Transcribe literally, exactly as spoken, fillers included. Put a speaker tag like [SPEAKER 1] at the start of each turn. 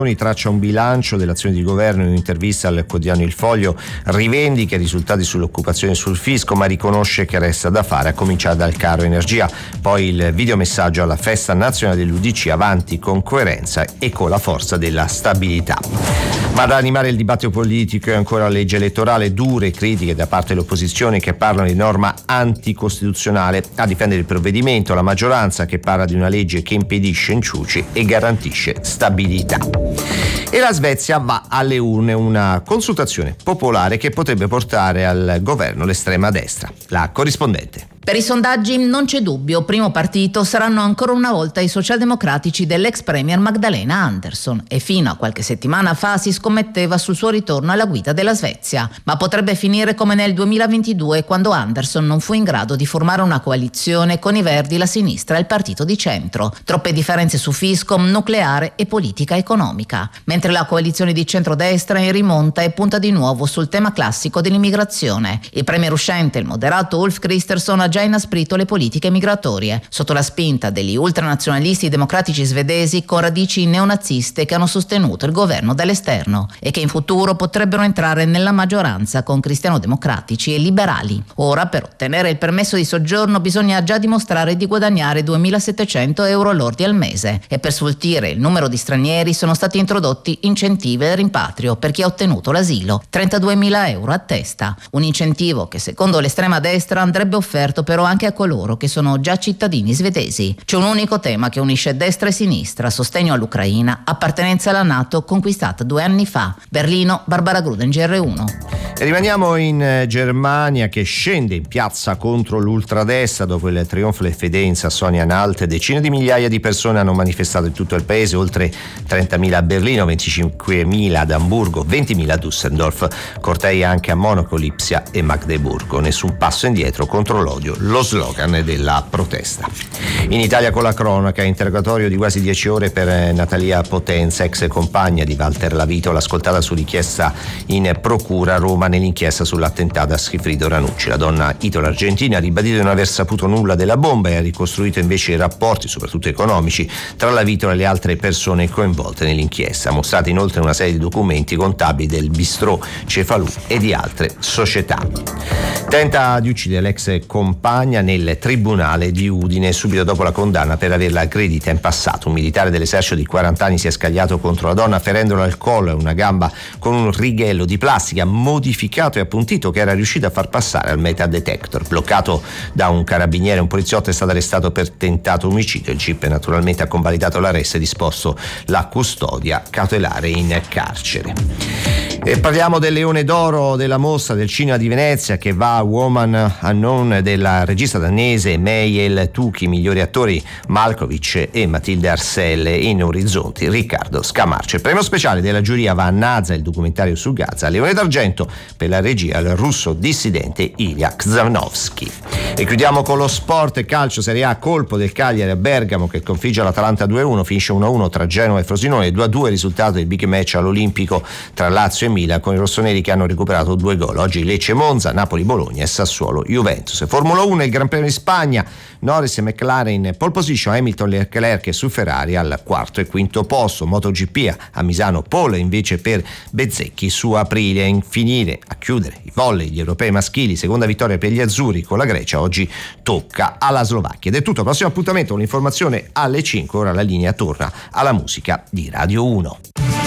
[SPEAKER 1] Traccia un bilancio dell'azione di governo in un'intervista al quotidiano Il Foglio, rivendica i risultati sull'occupazione e sul fisco, ma riconosce che resta da fare, a cominciare dal caro energia. Poi il videomessaggio alla festa nazionale dell'U D C, avanti con coerenza e con la forza della stabilità. Ma ad animare il dibattito politico è ancora la legge elettorale, dure critiche da parte dell'opposizione che parlano di norma anticostituzionale. A difendere il provvedimento la maggioranza che parla di una legge che impedisce inciuci e garantisce stabilità. E la Svezia va alle urne, una consultazione popolare che potrebbe portare al governo l'estrema destra. La corrispondente.
[SPEAKER 2] Per i sondaggi non c'è dubbio, primo partito saranno ancora una volta i socialdemocratici dell'ex premier Magdalena Andersson, e fino a qualche settimana fa si scommetteva sul suo ritorno alla guida della Svezia, ma potrebbe finire come nel duemilaventidue, quando Andersson non fu in grado di formare una coalizione con i Verdi, la sinistra e il partito di centro. Troppe differenze su fisco, nucleare e politica economica, mentre la coalizione di centrodestra è in rimonta e punta di nuovo sul tema classico dell'immigrazione. Il premier uscente, il moderato Ulf Kristersson, ha già inasprito le politiche migratorie, sotto la spinta degli ultranazionalisti democratici svedesi con radici neonaziste che hanno sostenuto il governo dall'esterno e che in futuro potrebbero entrare nella maggioranza con cristiano-democratici e liberali. Ora, per ottenere il permesso di soggiorno bisogna già dimostrare di guadagnare duemilasettecento euro lordi al mese, e per sfoltire il numero di stranieri sono stati introdotti incentivi al rimpatrio per chi ha ottenuto l'asilo, trentaduemila euro a testa, un incentivo che secondo l'estrema destra andrebbe offerto però anche a coloro che sono già cittadini svedesi. C'è un unico tema che unisce destra e sinistra: sostegno all'Ucraina, appartenenza alla NATO conquistata due anni fa. Berlino, Barbara Gruden, G R uno.
[SPEAKER 1] E rimaniamo in Germania, che scende in piazza contro l'ultradestra dopo il trionfo del F D in Sassonia-Anhalt. Decine di migliaia di persone hanno manifestato in tutto il paese, oltre trentamila a Berlino, venticinquemila ad Amburgo, ventimila a Düsseldorf, cortei anche a Monaco, Lipsia e Magdeburgo. Nessun passo indietro contro l'odio, lo slogan della protesta. In Italia con la cronaca, interrogatorio di quasi dieci ore per Natalia Potenza, ex compagna di Walter Lavitola, ascoltata su richiesta in procura a Roma nell'inchiesta sull'attentato a Sigfrido Ranucci. La donna italo-argentina ha ribadito di non aver saputo nulla della bomba e ha ricostruito invece i rapporti, soprattutto economici, tra Lavitola e le altre persone coinvolte nell'inchiesta. Ha mostrato inoltre una serie di documenti contabili del bistrò Cefalù e di altre società. Tenta di uccidere l'ex compagna nel tribunale di Udine subito dopo la condanna per averla aggredita in passato. Un militare dell'esercito di quaranta anni si è scagliato contro la donna ferendola al collo e una gamba con un righello di plastica modificato e appuntito che era riuscito a far passare al metal detector. Bloccato da un carabiniere, un poliziotto è stato arrestato per tentato omicidio. Il G I P naturalmente ha convalidato l'arresto e disposto la custodia cautelare in carcere. E parliamo del Leone d'Oro della mostra del cinema di Venezia, che va a Woman Unknown della regista danese Mayel Tucci, migliori attori Malkovich e Matilde Arcel, in Orizzonti Riccardo Scamarcio. Il premio speciale della giuria va a Naza, il documentario su Gaza. Leone d'argento per la regia al russo dissidente Ilya Kzanovsky. E chiudiamo con lo sport e calcio. Serie A, colpo del Cagliari a Bergamo che configge l'Atalanta due a uno, finisce uno a uno tra Genova e Frosinone, due a due risultato del big match all'Olimpico tra Lazio e Milan, con i rossoneri che hanno recuperato due gol. Oggi Lecce Monza, Napoli Bologna e Sassuolo Juventus. Formula uno, il Gran Premio di Spagna, Norris e McLaren pole position, Hamilton, Leclerc su Ferrari al quarto e quinto posto. MotoGP a Misano, pole invece per Bezzecchi su Aprilia. In finire, a chiudere i volley, gli europei maschili, seconda vittoria per gli azzurri con la Grecia, oggi tocca alla Slovacchia. Ed è tutto, prossimo appuntamento con l'informazione alle cinque, ora la linea torna alla musica di Radio uno.